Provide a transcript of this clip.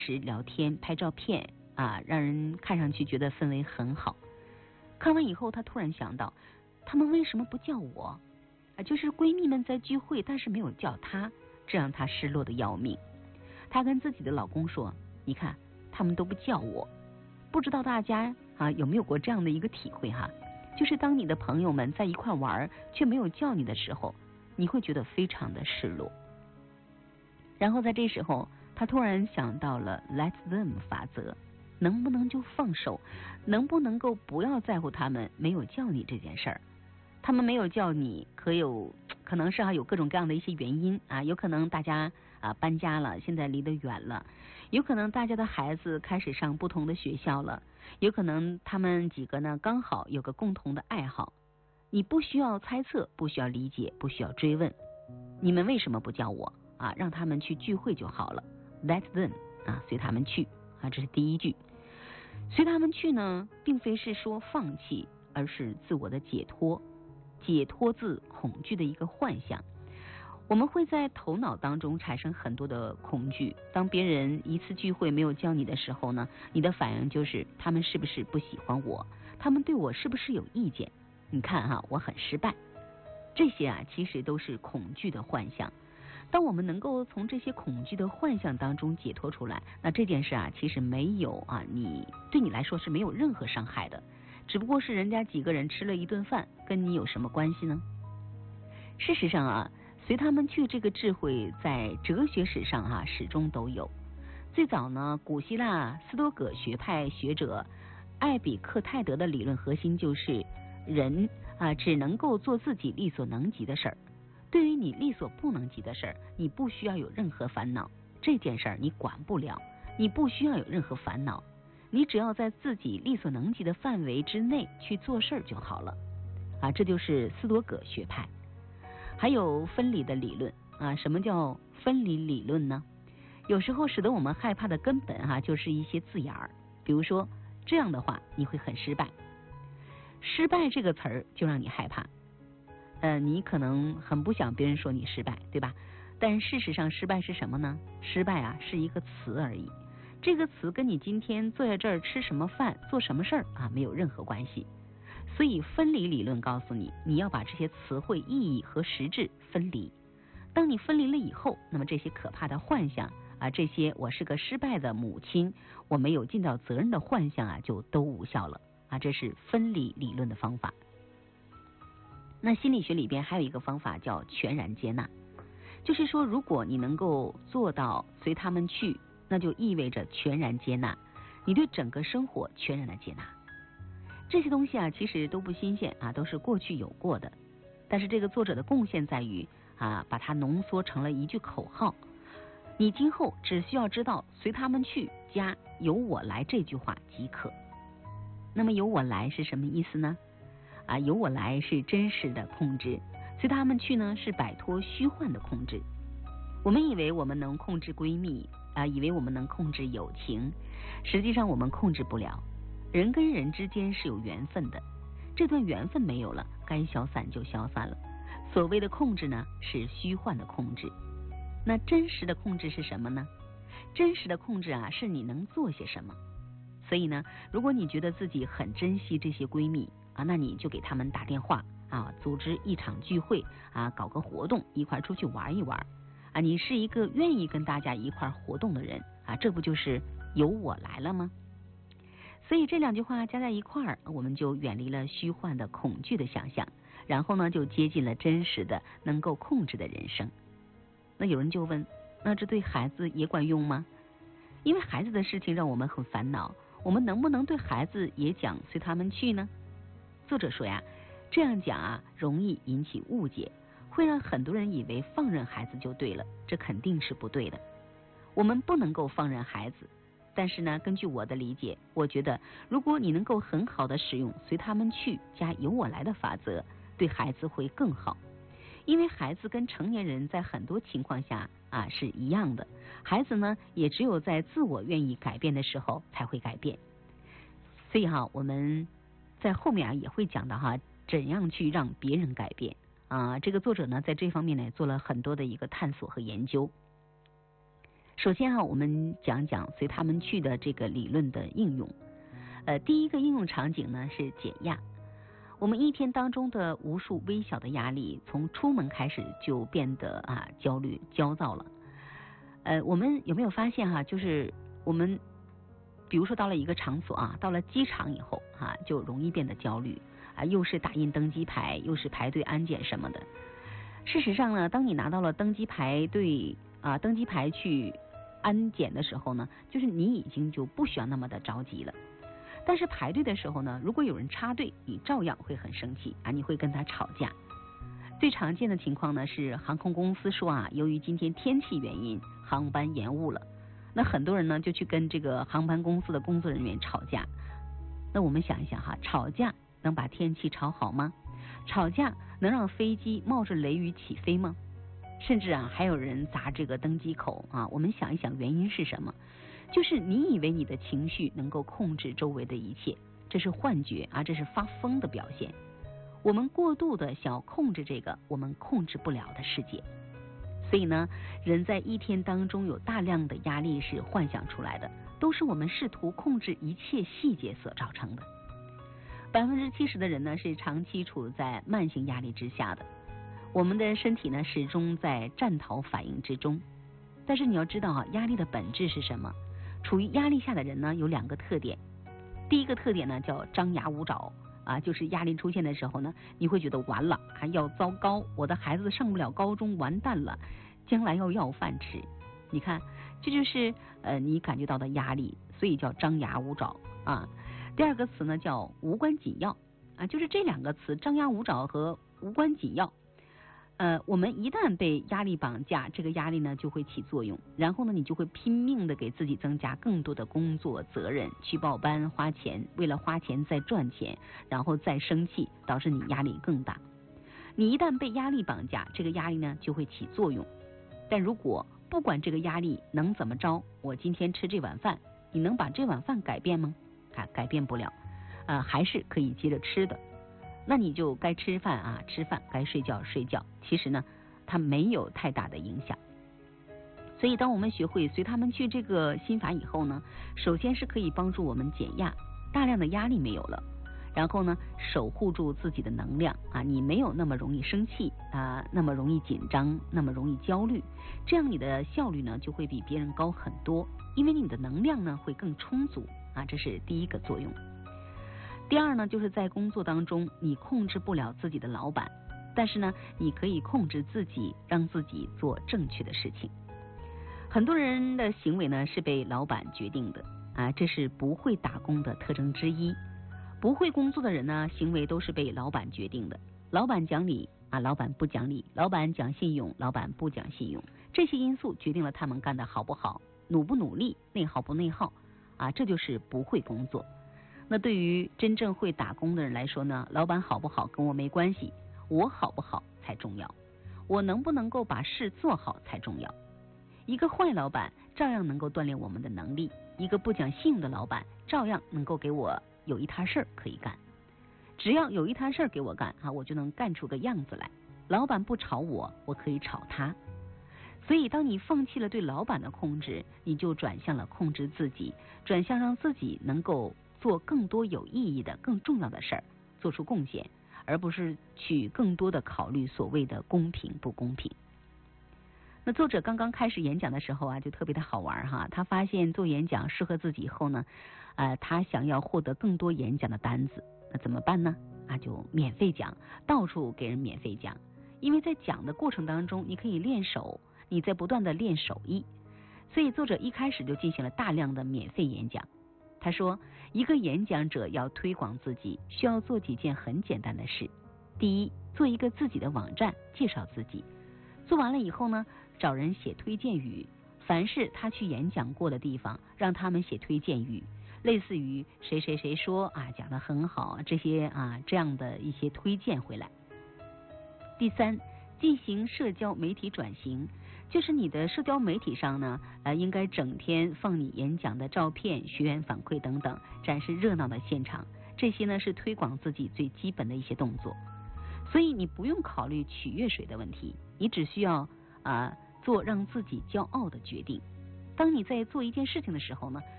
时聊天拍照片啊，让人看上去觉得氛围很好。看完以后，她突然想到，他们为什么不叫我啊？就是闺蜜们在聚会，但是没有叫她，这让她失落的要命。她跟自己的老公说，你看他们都不叫我。不知道大家有没有过这样的一个体会哈，就是当你的朋友们在一块玩却没有叫你的时候，你会觉得非常的失落。然后在这时候，他突然想到了 Let them 法则，能不能就放手，能不能够不要在乎他们没有叫你这件事儿。他们没有叫你，可能是有各种各样的一些原因啊，有可能大家搬家了，现在离得远了，有可能大家的孩子开始上不同的学校了，有可能他们几个呢刚好有个共同的爱好。你不需要猜测，不需要理解，不需要追问，你们为什么不叫我啊？让他们去聚会就好了。Let them 随他们去啊，这是第一句。随他们去呢，并非是说放弃，而是自我的解脱。解脱自恐惧的一个幻想。我们会在头脑当中产生很多的恐惧，当别人一次聚会没有叫你的时候呢，你的反应就是他们是不是不喜欢我，他们对我是不是有意见，你看我很失败。这些其实都是恐惧的幻象。当我们能够从这些恐惧的幻象当中解脱出来，那这件事其实没有对你来说是没有任何伤害的，只不过是人家几个人吃了一顿饭，跟你有什么关系呢？事实上随他们去这个智慧在哲学史上始终都有。最早呢，古希腊斯多葛学派学者艾比克泰德的理论核心就是人只能够做自己力所能及的事儿。对于你力所不能及的事儿，你不需要有任何烦恼，这件事儿你管不了，你不需要有任何烦恼，你只要在自己力所能及的范围之内去做事儿就好了这就是斯多葛学派。还有分离的理论什么叫分离理论呢？有时候使得我们害怕的根本就是一些字眼儿，比如说这样的话你会很失败，失败这个词儿就让你害怕。你可能很不想别人说你失败，对吧？但事实上失败是什么呢？失败是一个词而已，这个词跟你今天坐在这儿吃什么饭做什么事儿没有任何关系。所以分离理论告诉你，你要把这些词汇意义和实质分离。当你分离了以后，那么这些可怕的幻想这些我是个失败的母亲，我没有尽到责任的幻想就都无效了这是分离理论的方法。那心理学里边还有一个方法叫全然接纳，就是说如果你能够做到随他们去，那就意味着全然接纳，你对整个生活全然的接纳。这些东西其实都不新鲜都是过去有过的，但是这个作者的贡献在于把它浓缩成了一句口号，你今后只需要知道随他们去加由我来这句话即可。那么由我来是什么意思呢？由我来是真实的控制，随他们去呢是摆脱虚幻的控制。我们以为我们能控制闺蜜以为我们能控制友情，实际上我们控制不了。人跟人之间是有缘分的，这段缘分没有了，该消散就消散了。所谓的控制呢是虚幻的控制，那真实的控制是什么呢？真实的控制是你能做些什么。所以呢，如果你觉得自己很珍惜这些闺蜜那你就给他们打电话组织一场聚会搞个活动，一块出去玩一玩你是一个愿意跟大家一块活动的人这不就是由我来了吗？所以这两句话加在一块儿，我们就远离了虚幻的恐惧的想象，然后呢就接近了真实的能够控制的人生。那有人就问，那这对孩子也管用吗？因为孩子的事情让我们很烦恼，我们能不能对孩子也讲随他们去呢？作者说这样讲容易引起误解，会让很多人以为放任孩子就对了，这肯定是不对的。我们不能够放任孩子，但是呢，根据我的理解，我觉得如果你能够很好的使用随他们去加由我来的法则，对孩子会更好。因为孩子跟成年人在很多情况下是一样的，孩子呢也只有在自我愿意改变的时候才会改变。所以我们在后面也会讲到怎样去让别人改变这个作者呢在这方面呢做了很多的一个探索和研究。 首先我们讲讲随他们去的这个理论的应用。第一个应用场景呢是减压。我们一天当中的无数微小的压力，从出门开始就变得焦虑、焦躁了。我们有没有发现就是我们比如说到了一个场所到了机场以后就容易变得焦虑又是打印登机牌，又是排队安检什么的。事实上呢，当你拿到了登机牌去安检的时候呢，就是你已经就不需要那么的着急了。但是排队的时候呢，如果有人插队，你照样会很生气你会跟他吵架。最常见的情况呢是航空公司说由于今天天气原因，航班延误了。那很多人呢就去跟这个航班公司的工作人员吵架。那我们想一想吵架能把天气吵好吗？吵架能让飞机冒着雷雨起飞吗？甚至还有人砸这个登机口我们想一想原因是什么？就是你以为你的情绪能够控制周围的一切，这是幻觉这是发疯的表现。我们过度的想要控制这个我们控制不了的世界。所以呢，人在一天当中有大量的压力是幻想出来的，都是我们试图控制一切细节所造成的。70%的人呢是长期处在慢性压力之下的。我们的身体呢始终在战逃反应之中。但是你要知道压力的本质是什么？处于压力下的人呢有2个特点。第一个特点呢叫张牙舞爪就是压力出现的时候呢，你会觉得完了要糟糕，我的孩子上不了高中，完蛋了，将来要饭吃。你看，这就是你感觉到的压力，所以叫张牙舞爪第二个词呢叫无关紧要就是这2个词，张牙舞爪和无关紧要。我们一旦被压力绑架，这个压力呢就会起作用，然后呢你就会拼命的给自己增加更多的工作责任，去报班花钱，为了花钱再赚钱，然后再生气，导致你压力更大。你一旦被压力绑架，这个压力呢就会起作用。但如果不管这个压力能怎么着，我今天吃这碗饭，你能把这碗饭改变吗？改变不了还是可以接着吃的。那你就该吃饭吃饭，该睡觉睡觉。其实呢，它没有太大的影响。所以当我们学会随他们去这个心法以后呢，首先是可以帮助我们减压，大量的压力没有了。然后呢，守护住自己的能量你没有那么容易生气那么容易紧张，那么容易焦虑，这样你的效率呢就会比别人高很多，因为你的能量呢会更充足这是第一个作用。第二呢，就是在工作当中，你控制不了自己的老板，但是呢，你可以控制自己，让自己做正确的事情。很多人的行为呢是被老板决定的这是不会打工的特征之一。不会工作的人呢，行为都是被老板决定的。老板讲理老板不讲理；老板讲信用，老板不讲信用。这些因素决定了他们干得好不好，努不努力，内耗不内耗这就是不会工作。那对于真正会打工的人来说呢，老板好不好跟我没关系，我好不好才重要，我能不能够把事做好才重要。一个坏老板照样能够锻炼我们的能力，一个不讲信用的老板照样能够给我有一摊事儿可以干。只要有一摊事儿给我干我就能干出个样子来。老板不炒我，我可以炒他。所以当你放弃了对老板的控制，你就转向了控制自己，转向让自己能够做更多有意义的更重要的事儿，做出贡献，而不是去更多的考虑所谓的公平不公平。那作者刚刚开始演讲的时候就特别的好玩他发现做演讲适合自己以后呢他想要获得更多演讲的单子，那怎么办呢？就免费讲，到处给人免费讲。因为在讲的过程当中，你可以练手，你在不断的练手艺。所以作者一开始就进行了大量的免费演讲。他说，一个演讲者要推广自己，需要做几件很简单的事。第一，做一个自己的网站，介绍自己。做完了以后呢，找人写推荐语，凡是他去演讲过的地方，让他们写推荐语，类似于谁谁谁说讲得很好，这些这样的一些推荐回来。第三，进行社交媒体转型，就是你的社交媒体上呢应该整天放你演讲的照片、学员反馈等等，展示热闹的现场。这些呢是推广自己最基本的一些动作。所以你不用考虑取悦谁的问题，你只需要做让自己骄傲的决定。 当你在做一件事情的时候呢，